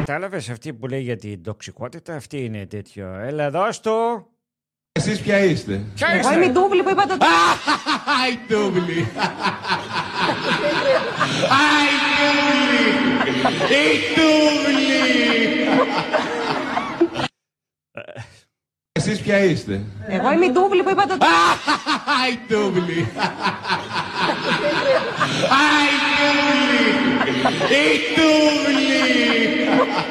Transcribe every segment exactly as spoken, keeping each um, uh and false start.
κατάλαβες, αυτή που λέει για την τοξικότητα, αυτή είναι τέτοιο. Έλα, δώσ' του. Εσείς ποια είστε? Ποια Εγώ είστε? είμαι η Ντούβλη που είπατε. Αϊ, Ντούβλη! Αϊ, Ντούβλη! Η Ντούβλη! Εσείς ποια είστε? Εγώ είμαι η Ντούβλη που είπατε. Αϊ, Ντούβλη! Αϊ, Ντούβλη! Η Ντούβλη!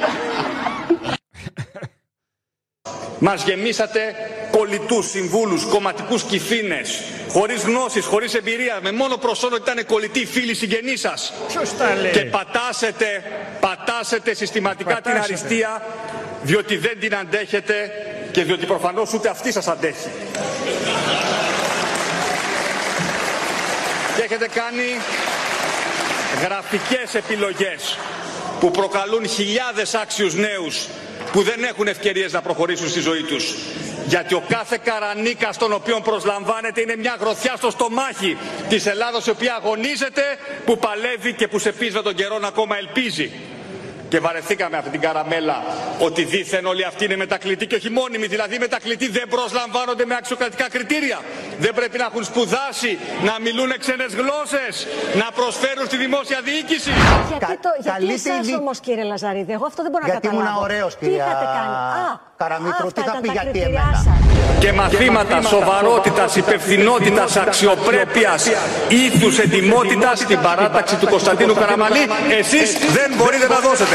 Μας γεμίσατε κολλητούς συμβούλους, κομματικούς κυφήνες, χωρίς γνώσεις, χωρίς εμπειρία, με μόνο προσόν ότι ήταν κολλητοί φίλοι συγγενείς σας. Ποιος τα λέει? Και πατάσετε, πατάσετε συστηματικά Πατάσετε. την αριστεία, διότι δεν την αντέχετε και διότι προφανώς ούτε αυτή σας αντέχει. Και έχετε κάνει γραφικές επιλογές που προκαλούν χιλιάδες άξιους νέους που δεν έχουν ευκαιρίες να προχωρήσουν στη ζωή τους. Γιατί ο κάθε καρανίκας τον οποίον προσλαμβάνετε είναι μια γροθιά στο στομάχι της Ελλάδος, η οποία αγωνίζεται, που παλεύει και που σε πείσμα των καιρών ακόμα ελπίζει. Και βαρεθήκαμε αυτή την καραμέλα ότι δήθεν όλοι αυτοί είναι μετακλητοί και όχι μόνιμοι. Δηλαδή μετακλητοί δεν προσλαμβάνονται με αξιοκρατικά κριτήρια. Δεν πρέπει να έχουν σπουδάσει, να μιλούν ξένες γλώσσες, να προσφέρουν στη δημόσια διοίκηση. Γιατί, Κα- το, γιατί καλείτε εσάς η- όμως, κύριε Λαζαρίδη, εγώ αυτό δεν μπορώ να Γιατί καταλάβω. ήμουν ωραίος, Τι κυρία είχατε κάνει? Α, Καραμήτρου, αυτά τι θα ήταν πει τα γιατί κριτήριά εμένα? σας. Και μαθήματα σοβαρότητας, υπευθυνότητας, αξιοπρέπειας, ήθους, ετοιμότητας στην παράταξη του Κωνσταντίνου Καραμανλή εσείς δεν μπορείτε να δώσετε.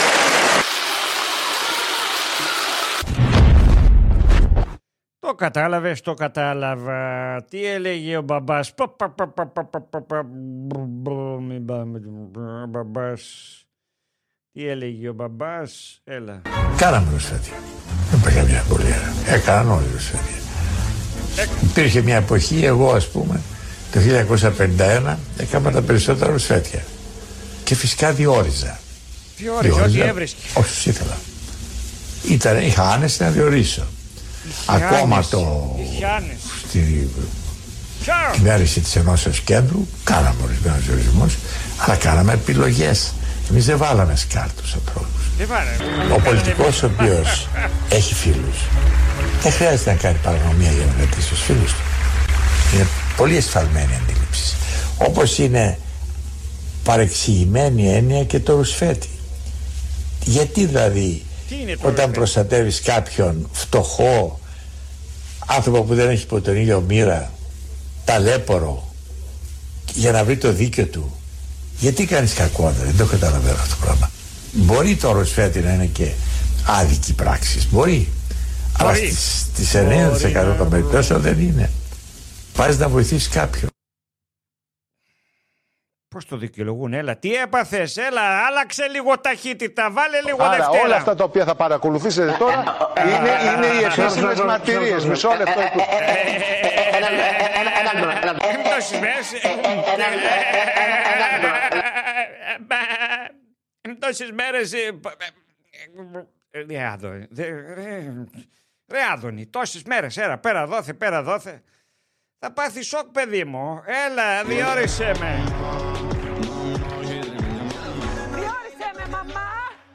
Το κατάλαβες, το κατάλαβα. Τι έλεγε ο μπαμπάς? Πα, πα, πα, πα, πα, πα, πα, πα, μπρ, μην πάμε, ο μπαμπάς. Τι έλεγε ο μπαμπάς? Έλα. Κάναμε ρουσφέτια. Δεν υπήρχε μια εμπολία. Έκαναν όλοι ρουσφέτια. Υπήρχε μια εποχή, εγώ ας πούμε, το χίλια εννιακόσια πενήντα ένα έκανα τα περισσότερα ρουσφέτια. Και φυσικά διόριζα. Διόριζε, ό,τι έβρισκε. Όσους ήθελα. Ήταν, είχα άνεση να διορίσω. Ακόμα άνεση, το... είχε άνεση. Στη Ποιο? κυβέρνηση της Ενώσεως Κέντρου κάναμε ορισμένους διορισμούς, αλλά κάναμε επιλογές. Εμείς δεν βάλαμε σκάρτους ανθρώπους. Δεν βάλε. Ο πολιτικός ο οποίος έχει φίλους δεν χρειάζεται να κάνει παρανομία για να κρατήσει τους φίλους του. Είναι πολύ εσφαλμένη αντίληψη. Όπως είναι παρεξηγημένη έννοια και το ρουσφέτη. Γιατί δηλαδή όταν ρουσφέτη? προστατεύεις κάποιον φτωχό, άνθρωπο που δεν έχει ποτέ τον ίδιο μοίρα, ταλέπορο, για να βρει το δίκαιο του, γιατί κάνεις κακό? Δεν το καταλαβαίνω αυτό το πράγμα. Μπορεί το ρουσφέτη να είναι και άδικη πράξη. Μπορεί. Αλλά Μπορεί. στις ενενήντα τοις εκατό των περιπτώσεων δεν είναι. Πας να βοηθήσεις κάποιον. Πώς το δικαιολογούν? Έλα, τι έπαθες? Έλα, άλλαξε λίγο ταχύτητα, βάλε λίγο Άρα Δευτέρα. όλα αυτά τα οποία θα παρακολουθήσετε τώρα είναι, είναι οι επίσημες μαρτυρίες. Μισό λεπτό. Τόσες μέρες... Τόσες μέρες... Ρε Άδωνη, ρε Άδωνη, τόσες μέρες, έλα, πέρα δόθε, πέρα δόθε. Θα πάθει σοκ, παιδί μου. Έλα, διόρισε με. Διόρισε με, μαμά.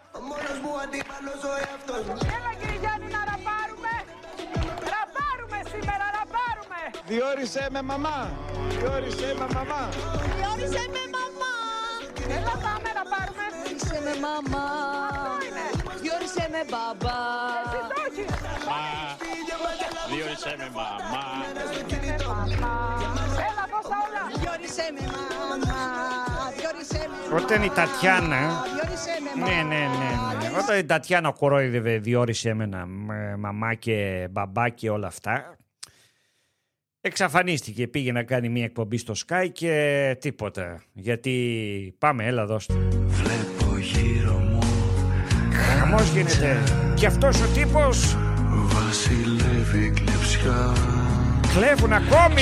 Έλα, κύριε Γιάννη, να ραπάρουμε. Ραπάρουμε σήμερα, ραπάρουμε. Διόρισε με μαμά. Διόρισε με μαμά. Διόρισε με, μαμά. Έλα, πάμε να πάρουμε. Διόρισε με μαμά. Αυτό είναι. Διόρισε με μπαμπά. Εσύ το έχεις. Διόρισε με μαμά. Έλα, δώσα όλα. Διόρισε με μαμά. Διόρισε με μαμά. Όταν η Τατιάνα... Διόρισε με μαμά. Ναι, ναι, ναι, ναι. Όταν η Τατιάνα κορόιδευε, διόρισε με ένα μαμά και μπαμπά και όλα αυτά, εξαφανίστηκε. Πήγε να κάνει μια εκπομπή στο Sky και τίποτα. Γιατί πάμε, έλα δώστε. Βλέπω γύρω μου χαμός γίνεται. Και αυτός ο τύπος βασιλεύει κλεψιά. κλέβουν ακόμη.